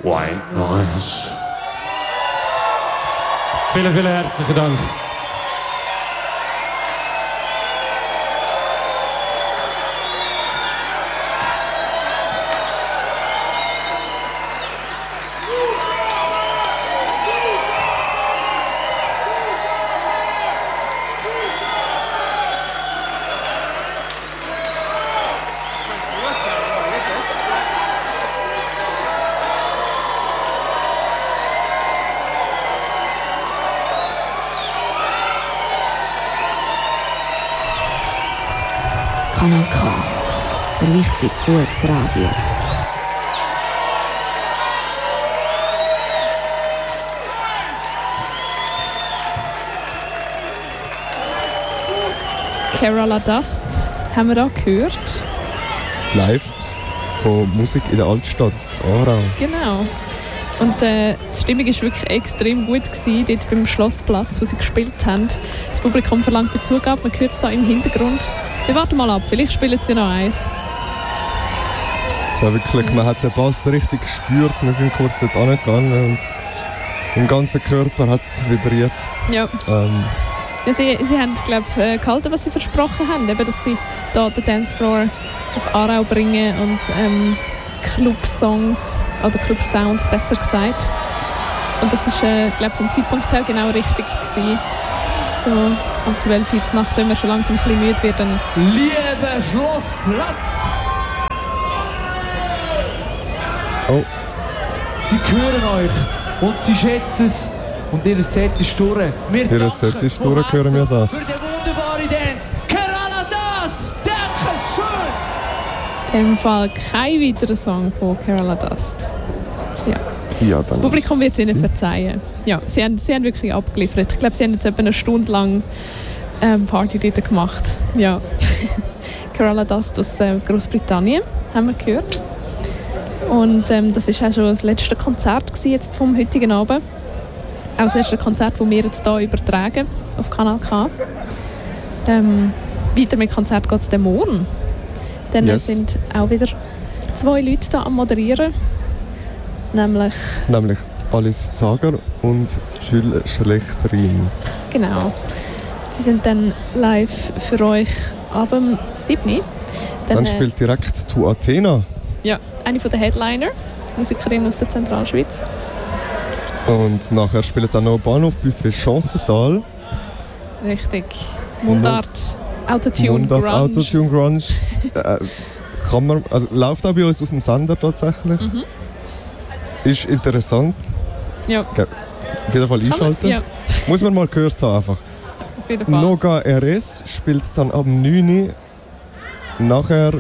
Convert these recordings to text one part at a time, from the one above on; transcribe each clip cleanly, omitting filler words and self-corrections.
White Noise. Vielen, vielen herzlichen Dank. Kanal K. Richtig gutes Radio. Kerala Dust haben wir da gehört. Live von Musik in der Altstadt zu Aarau. Genau. Und die Stimmung war wirklich extrem gut gewesen, dort beim Schlossplatz, wo sie gespielt haben. Das Publikum verlangt die Zugabe, man hört es hier im Hintergrund. Wir warten mal ab, vielleicht spielen sie noch eins. So wirklich, man hat den Bass richtig gespürt, wir sind kurz dort angegangen und im ganzen Körper hat es vibriert. Ja. Ja, sie haben, glaube ich, gehalten, was sie versprochen haben, eben, dass sie da den Dancefloor auf Aarau bringen und Club-Songs oder Club-Sounds, besser gesagt. Und das ist, glaube vom Zeitpunkt her genau richtig gewesen. So um 12 Uhr Nacht, wenn man schon langsam ein bisschen müde wird. Dann Lieber Schlossplatz! Oh. Sie hören euch und sie schätzen es. Und ihr Set ist durch. Ihr Set ist durch, hören wir da. Für den wunderbaren Dance. Kerala Dust! Dankeschön! in dem Fall kein weiterer Song von Kerala Dust. Ja, das Publikum wird es ihnen verzeihen. Ja, sie haben wirklich abgeliefert. Ich glaube, sie haben jetzt etwa eine Stunde lang Party dort gemacht. Ja. Kerala Dust aus Großbritannien, haben wir gehört. Und das war auch schon das letzte Konzert jetzt vom heutigen Abend. Auch das letzte Konzert, das wir jetzt hier übertragen auf Kanal K. Weiter mit Konzert geht es dann morgen. Dann sind auch wieder 2 Leute hier am Moderieren. Nämlich Alice Sager und Jules Schlechterin. Genau. Sie sind dann live für euch ab dem 7. Dann spielt direkt «Tu Athena». Ja, eine der Headliner, Musikerin aus der Zentralschweiz. Und nachher spielt dann noch Bahnhofbuffet Chancental. Richtig. Mundart, Autotune, Grunge. Autotune, Grunge. Kann man, also, läuft auch bei uns auf dem Sender tatsächlich. Mhm. Ist interessant. Ja. Okay. Auf jeden Fall einschalten. Ja. Muss man mal gehört haben einfach. Auf jeden Fall. Noga RS spielt dann ab 9 Uhr. Nachher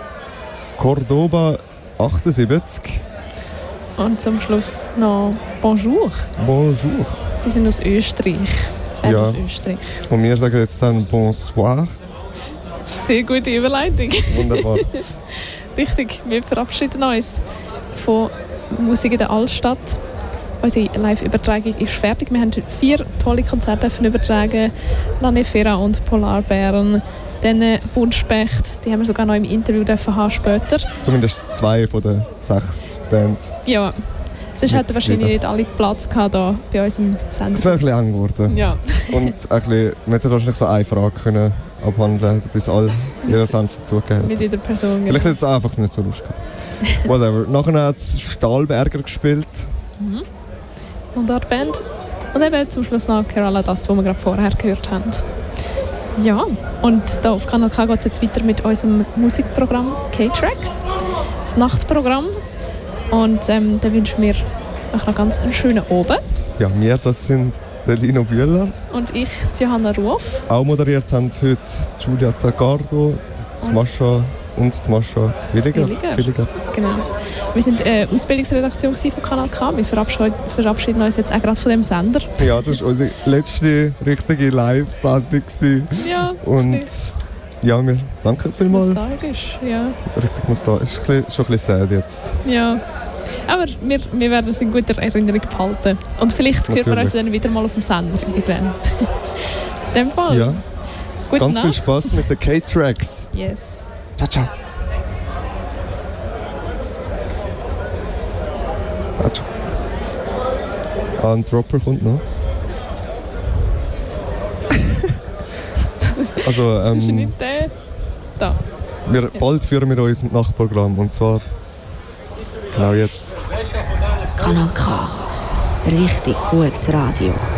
Cordoba 78. Und zum Schluss noch Bonjour. Bonjour. Die sind aus Österreich. Ja. Aus Österreich. Und wir sagen jetzt dann Bonsoir. Sehr gute Überleitung. Wunderbar. Richtig, wir verabschieden uns von Musik in der Altstadt. Unsere Live-Übertragung ist fertig. Wir haben 4 tolle Konzerte übertragen. La Nefera und Polarbären. Dann Buntspecht, die haben wir sogar noch im Interview haben später. Zumindest 2 von den 6 Bands. Ja, sonst hätten wahrscheinlich nicht alle Platz gehabt hier bei uns im Sender. Es wäre ein bisschen eng geworden. Ja. Und wir hätten wahrscheinlich so eine Frage können abhandeln, bis alle ihren Senf dazugeben. Mit jeder Person. Vielleicht hätte es einfach nicht so Lust gehabt. Whatever. Nachher hat Stahlberger gespielt. Mhm. Und dort Band. Und eben zum Schluss noch Kerala Dust, wo wir gerade vorher gehört haben. Ja, und hier auf Kanal K geht es jetzt weiter mit unserem Musikprogramm K-Tracks, das Nachtprogramm. Und dann wünschen wir noch ganz einen schönen Abend. Ja, wir, das sind der Lino Bühler. Und ich, Johanna Ruf. Auch moderiert haben heute Giulia Zaccardo, Mascha Williger. Genau. Wir waren Ausbildungsredaktion von Kanal K. Wir verabschieden uns jetzt auch gerade von dem Sender. Ja, das war unsere letzte richtige Live-Sendung. Ja, und ja, wir danken vielmals. Nostalgisch, ja. Richtig nostalgisch. Ist schon ein bisschen sad jetzt. Ja. Aber wir werden es in guter Erinnerung behalten. Und vielleicht hören wir uns dann wieder mal auf dem Sender. In dem Fall. Ja. Gute Ganz Nacht. viel Spaß mit den K-Tracks. Yes. Ciao, ciao. Ein Dropper kommt noch. Also, das ist nicht der. Da. Bald führen wir uns mit Nachprogramm. Und zwar genau jetzt. Kanal K. Richtig gutes Radio.